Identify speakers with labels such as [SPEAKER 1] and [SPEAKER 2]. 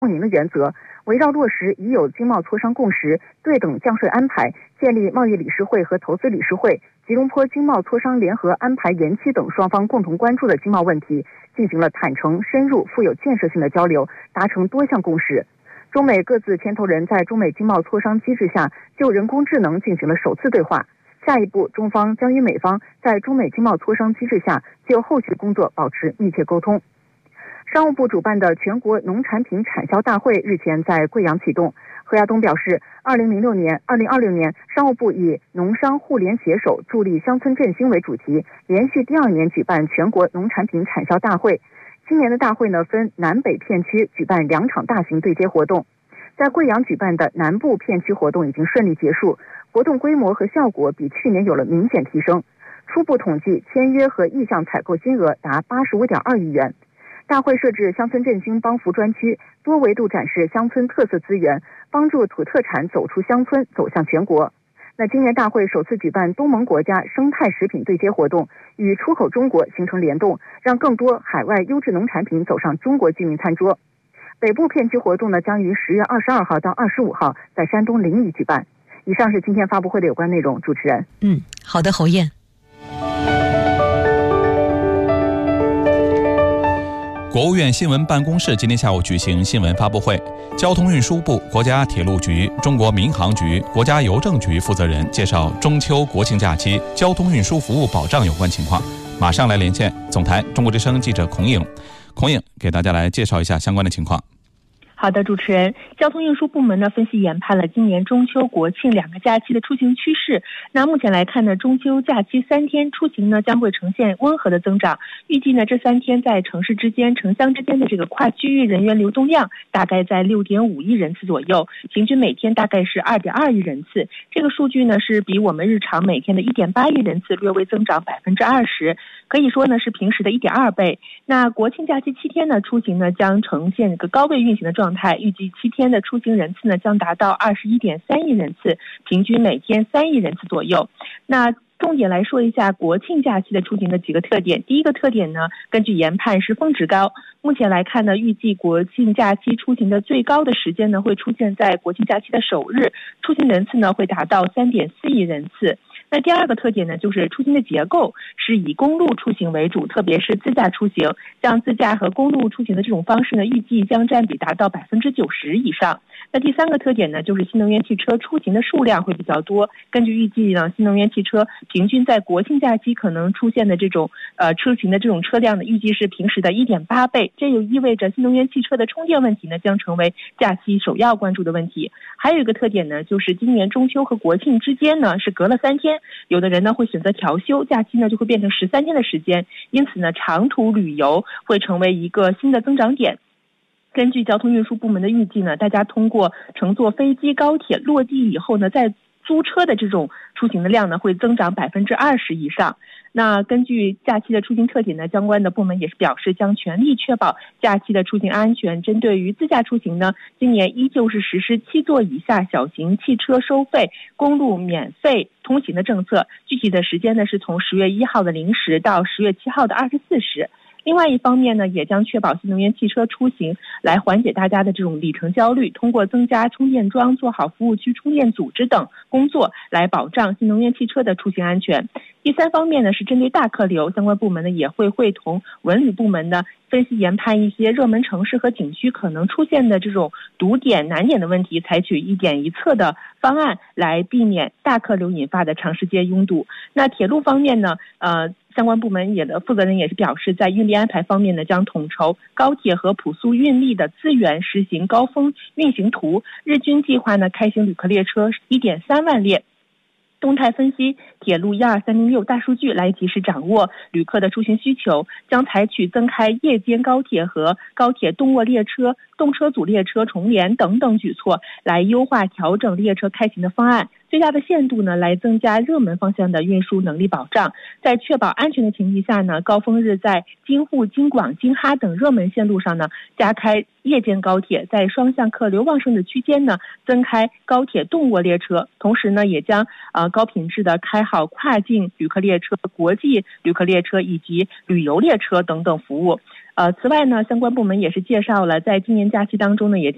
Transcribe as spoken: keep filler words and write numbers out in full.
[SPEAKER 1] 宁的原则，围绕落实已有经贸磋商共识、对等降税安排、建立贸易理事会和投资理事会、吉隆坡经贸磋商联合安排延期等双方共同关注的经贸问题，进行了坦诚、深入、富有建设性的交流，达成多项共识。中美各自牵头人在中美经贸磋商机制下，就人工智能进行了首次对话。下一步，中方将与美方在中美经贸磋商机制下就后续工作保持密切沟通。商务部主办的全国农产品产销大会日前在贵阳启动。何亚东表示，二零零六年、二零二六年，商务部以农商互联携手，助力乡村振兴为主题，连续第二年举办全国农产品产销大会。今年的大会呢，分南北片区举办两场大型对接活动。在贵阳举办的南部片区活动已经顺利结束，活动规模和效果比去年有了明显提升。初步统计，签约和意向采购金额达八十五点二亿元。大会设置乡村振兴帮扶专区，多维度展示乡村特色资源，帮助土特产走出乡村，走向全国。那今年大会首次举办东盟国家生态食品对接活动，与出口中国形成联动，让更多海外优质农产品走上中国居民餐桌。北部片区活动呢，将于十月二十二号到二十五号在山东临沂举办。以上是今天发布会的有关内容，主持人。
[SPEAKER 2] 嗯，好的，侯燕。
[SPEAKER 3] 国务院新闻办公室今天下午举行新闻发布会，交通运输部、国家铁路局、中国民航局、国家邮政局负责人介绍中秋国庆假期交通运输服务保障有关情况。马上来连线总台中国之声记者孔颖，孔颖给大家来介绍一下相关的情况。
[SPEAKER 4] 好的，主持人，交通运输部门呢分析研判了今年中秋国庆两个假期的出行趋势。那目前来看呢，中秋假期三天出行呢将会呈现温和的增长，预计呢这三天在城市之间、城乡之间的这个跨区域人员流动量大概在 六点五亿人次左右，平均每天大概是 二点二亿人次。这个数据呢是比我们日常每天的 一点八亿人次略微增长 百分之二十， 可以说呢是平时的 一点二倍。那国庆假期七天呢出行呢将呈现一个高位运行的状态，预计七天的出行人次呢将达到 二十一点三亿人次，平均每天三亿人次左右。那重点来说一下国庆假期的出行的几个特点。第一个特点呢，根据研判是峰值高。目前来看呢，预计国庆假期出行的最高的时间呢会出现在国庆假期的首日，出行人次呢会达到 三点四亿人次。那第二个特点呢，就是出行的结构是以公路出行为主，特别是自驾出行。像自驾和公路出行的这种方式呢，预计将占比达到 百分之九十 以上。那第三个特点呢，就是新能源汽车出行的数量会比较多。根据预计呢，新能源汽车平均在国庆假期可能出现的这种呃出行的这种车辆呢，预计是平时的 一点八倍。这就意味着新能源汽车的充电问题呢，将成为假期首要关注的问题。还有一个特点呢，就是今年中秋和国庆之间呢是隔了三天，有的人呢会选择调休，假期呢就会变成十三天的时间，因此呢长途旅游会成为一个新的增长点。根据交通运输部门的预计呢，大家通过乘坐飞机、高铁落地以后呢，再租车的这种出行的量呢会增长 百分之二十 以上。那根据假期的出行特点呢，相关的部门也是表示将全力确保假期的出行安全。针对于自驾出行呢，今年依旧是实施七座以下小型汽车收费、公路免费通行的政策，具体的时间呢是从十月一号的零时到十月七号的二十四时。另外一方面呢，也将确保新能源汽车出行来缓解大家的这种里程焦虑，通过增加充电桩、做好服务区充电组织等工作来保障新能源汽车的出行安全。第三方面呢，是针对大客流，相关部门呢也会会同文旅部门呢分析研判一些热门城市和景区可能出现的这种堵点难点的问题，采取一点一策的方案来避免大客流引发的长时间拥堵。那铁路方面呢，呃相关部门也的负责人也是表示，在运力安排方面呢，将统筹高铁和普速运力的资源，实行高峰运行图。日均计划呢，开行旅客列车 一点三万列。动态分析铁路一二三零六大数据来及时掌握旅客的出行需求，将采取增开夜间高铁和高铁动卧列车、动车组列车重联等等举措，来优化调整列车开行的方案，最大的限度呢来增加热门方向的运输能力保障。在确保安全的前提下呢，高峰日在京沪、京广、京哈等热门线路上呢加开夜间高铁，在双向客流旺盛的区间呢增开高铁动卧列车，同时呢也将呃高品质的开好跨境旅客列车、国际旅客列车以及旅游列车等等服务。呃，此外呢，相关部门也是介绍了，在今年假期当中呢，也